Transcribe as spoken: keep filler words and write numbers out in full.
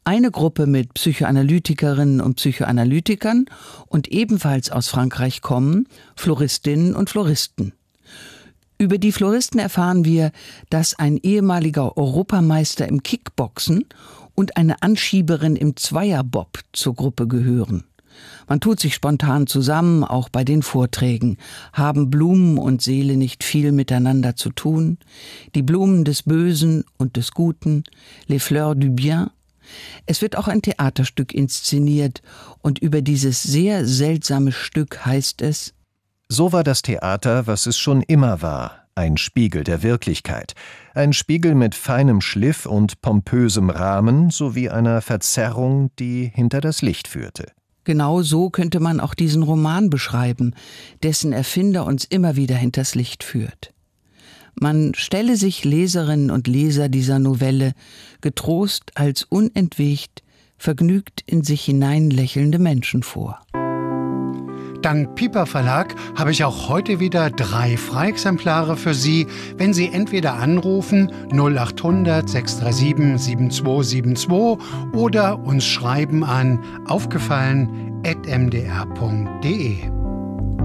Eine Gruppe mit Psychoanalytikerinnen und Psychoanalytikern und ebenfalls aus Frankreich kommen Floristinnen und Floristen. Über die Floristen erfahren wir, dass ein ehemaliger Europameister im Kickboxen und eine Anschieberin im Zweierbob zur Gruppe gehören. Man tut sich spontan zusammen, auch bei den Vorträgen. Haben Blumen und Seele nicht viel miteinander zu tun? Die Blumen des Bösen und des Guten, les fleurs du bien. Es wird auch ein Theaterstück inszeniert und über dieses sehr seltsame Stück heißt es: So war das Theater, was es schon immer war, ein Spiegel der Wirklichkeit, ein Spiegel mit feinem Schliff und pompösem Rahmen sowie einer Verzerrung, die hinter das Licht führte. Genau so könnte man auch diesen Roman beschreiben, dessen Erfinder uns immer wieder hinters Licht führt. Man stelle sich Leserinnen und Leser dieser Novelle getrost als unentwegt, vergnügt in sich hineinlächelnde Menschen vor. Dank Piper Verlag habe ich auch heute wieder drei Freiexemplare für Sie, wenn Sie entweder anrufen null acht hundert sechs drei sieben sieben zwei sieben zwei oder uns schreiben an aufgefallen at m d r punkt d e.